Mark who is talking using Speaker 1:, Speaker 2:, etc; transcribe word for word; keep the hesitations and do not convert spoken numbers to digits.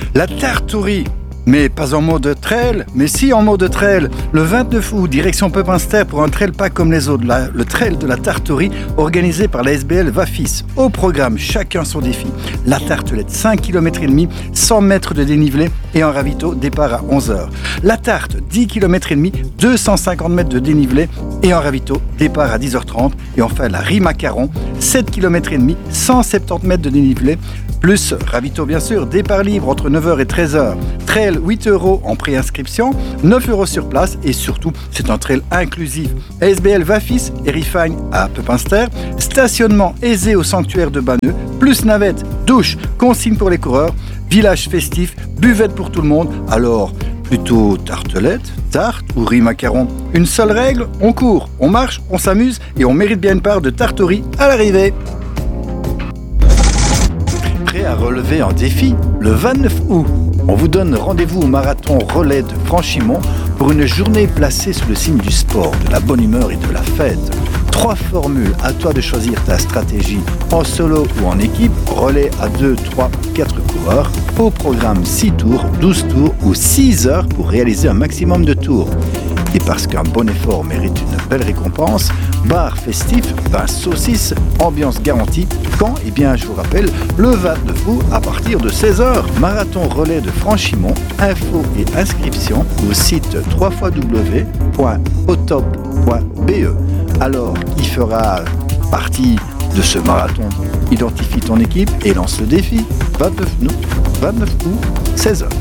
Speaker 1: La Tartourie, mais pas en mode trail, mais si en mode trail. Le vingt-neuf août, direction Pepinster pour un trail pas comme les autres, la, le trail de la Tartourie organisé par la S B L Vafis. Au programme, chacun son défi. La Tartelette, cinq kilomètres et demi, cent mètres de dénivelé et un ravito, départ à onze heures. La Tarte, dix kilomètres et demi, deux cent cinquante mètres de dénivelé et un ravito, départ à dix heures trente. Et enfin la Rimacaron, sept kilomètres et demi, cent soixante-dix mètres de dénivelé, plus ravito bien sûr, départ libre entre neuf heures et treize heures. Trail huit euros en préinscription, neuf euros sur place et surtout c'est un trail inclusif. S B L Vafis et Refine à Pepinster, stationnement aisé au sanctuaire de Banneux, plus navette, douche, consigne pour les coureurs, village festif, buvette pour tout le monde. Alors plutôt tartelette, tarte ou riz macaron. Une seule règle, on court, on marche, on s'amuse et on mérite bien une part de tarterie à l'arrivée. Prêt à relever un défi? Le vingt-neuf août, on vous donne rendez-vous au marathon relais de Franchimont pour une journée placée sous le signe du sport, de la bonne humeur et de la fête. Trois formules, à toi de choisir ta stratégie, en solo ou en équipe, relais à deux, trois, quatre coureurs. Au programme six tours, douze tours ou six heures pour réaliser un maximum de tours. Et parce qu'un bon effort mérite une belle récompense, bar festif, pain saucisse, ambiance garantie. Quand? Eh bien, je vous rappelle, le vingt-neuf août à partir de seize heures. Marathon relais de Franchimont, info et inscription au site w w w point otop point b e. Alors, qui fera partie de ce marathon? Identifie ton équipe et lance le défi. vingt-neuf août, seize heures.